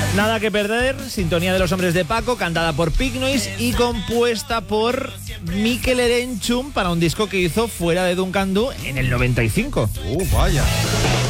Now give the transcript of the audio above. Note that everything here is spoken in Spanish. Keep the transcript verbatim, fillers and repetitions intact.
Nada que perder, sintonía de los hombres de Paco, cantada por Pig Noise y compuesta por Mikel Erenchun para un disco que hizo fuera de Duncan Du en el noventa y cinco. Uh, vaya.